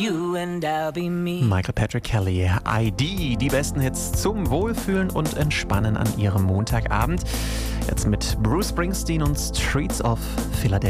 you and I'll be me. Michael Patrick Kelly, ID, die besten Hits zum Wohlfühlen und Entspannen an ihrem Montagabend. Jetzt mit Bruce Springsteen und Streets of Philadelphia.